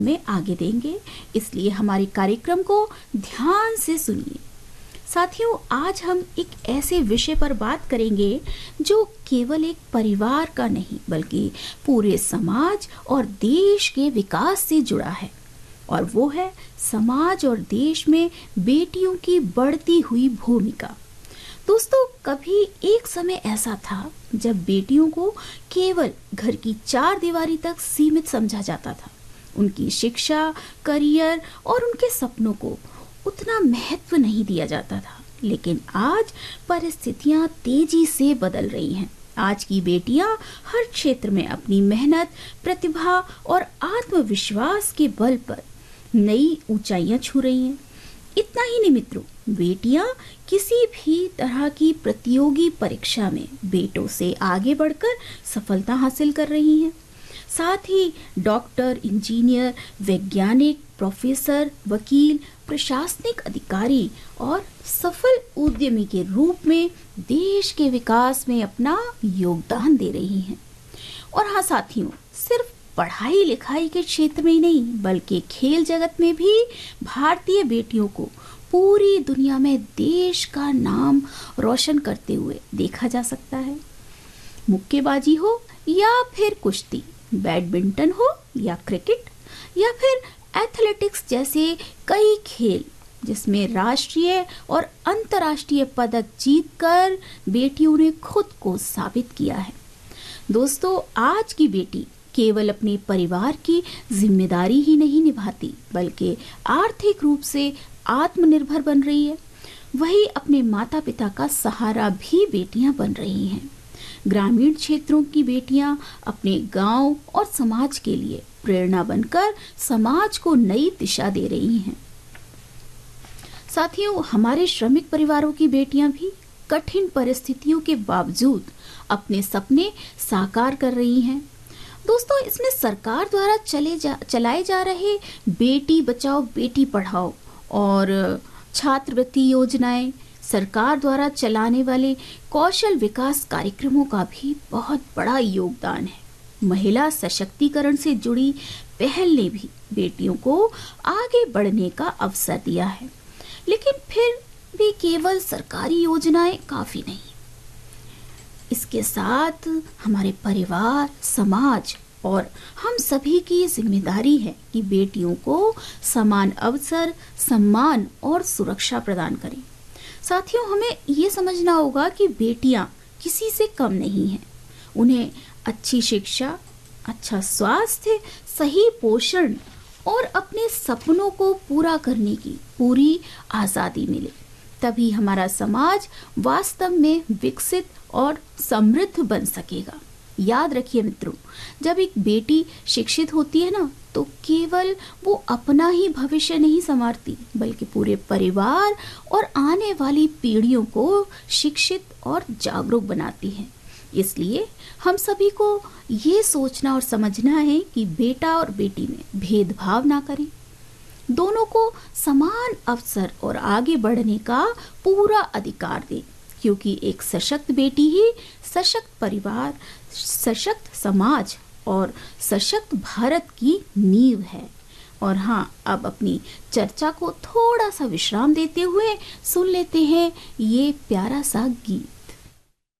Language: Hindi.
में आगे देंगे, इसलिए हमारे कार्यक्रम को ध्यान से सुनिए। साथियों, आज हम एक ऐसे विषय पर बात करेंगे जो केवल एक परिवार का नहीं बल्कि पूरे समाज और देश के विकास से जुड़ा है, और वो है समाज और देश में बेटियों की बढ़ती हुई भूमिका। दोस्तों, कभी एक समय ऐसा था जब बेटियों को केवल घर की चार दीवारी तक सीमित समझा जाता था। उनकी शिक्षा, करियर और उनके सपनों को उतना महत्व नहीं दिया जाता था। लेकिन आज परिस्थितियां तेजी से बदल रही हैं। आज की बेटियां हर क्षेत्र में अपनी मेहनत, प्रतिभा और आत्मविश्वास के बल पर नई ऊंचाइयां छू रही हैं। इतना ही नहीं मित्रों, बेटियां किसी भी तरह की प्रतियोगी परीक्षा में बेटों से आगे बढ़कर सफलता हासिल कर रही हैं। साथ ही डॉक्टर, इंजीनियर, वैज्ञानिक, प्रोफेसर, वकील, प्रशासनिक अधिकारी और सफल उद्यमी के रूप में देश के विकास में अपना योगदान दे रही हैं। और हाँ साथियों, सिर्फ पढ़ाई लिखाई के क्षेत्र में ही नहीं बल्कि खेल जगत में भी भारतीय बेटियों को पूरी दुनिया में देश का नाम रोशन करते हुए देखा जा सकता है। मुक्केबाजी हो या फिर कुश्ती, बैडमिंटन हो या क्रिकेट या फिर एथलेटिक्स जैसे कई खेल जिसमें राष्ट्रीय और अंतर्राष्ट्रीय पदक जीतकर बेटियों ने खुद को साबित किया है। दोस्तों, आज की बेटी केवल अपने परिवार की जिम्मेदारी ही नहीं निभाती बल्कि आर्थिक रूप से आत्मनिर्भर बन रही है। वही अपने माता पिता का सहारा भी बेटियां बन रही हैं। ग्रामीण क्षेत्रों की बेटियां अपने गांव और समाज के लिए प्रेरणा बनकर समाज को नई दिशा दे रही हैं। साथियों, हमारे श्रमिक परिवारों की बेटियां भी कठिन परिस्थितियों के बावजूद अपने सपने साकार कर रही हैं। दोस्तों, इसमें सरकार द्वारा चलाए जा रहे बेटी बचाओ बेटी पढ़ाओ और छात्रवृत्ति योजनाएं, सरकार द्वारा चलाने वाले कौशल विकास कार्यक्रमों का भी बहुत बड़ा योगदान है। महिला सशक्तिकरण से जुड़ी पहल ने भी बेटियों को आगे बढ़ने का अवसर दिया है। लेकिन फिर भी केवल सरकारी योजनाएं काफी नहीं। इसके साथ हमारे परिवार, समाज और हम सभी की जिम्मेदारी है कि बेटियों को समान अवसर, सम्मान और सुरक्षा प्रदान करें। साथियों, हमें ये समझना होगा कि बेटियां किसी से कम नहीं हैं। उन्हें अच्छी शिक्षा, अच्छा स्वास्थ्य, सही पोषण और अपने सपनों को पूरा करने की पूरी आज़ादी मिले, तभी हमारा समाज वास्तव में विकसित और समृद्ध बन सकेगा। याद रखिए मित्रों, जब एक बेटी शिक्षित होती है ना, तो केवल वो अपना ही भविष्य नहीं संवारती बल्कि पूरे परिवार और आने वाली पीढ़ियों को शिक्षित और जागरूक बनाती है। इसलिए हम सभी को ये सोचना और समझना है कि बेटा और बेटी में भेदभाव ना करें, दोनों को समान अवसर और आगे बढ़ने का पूरा अधिकार दें, क्योंकि एक सशक्त बेटी ही सशक्त परिवार, सशक्त समाज और सशक्त भारत की नींव है। और हाँ, अब अपनी चर्चा को थोड़ा सा विश्राम देते हुए सुन लेते हैं ये प्यारा सा गीत।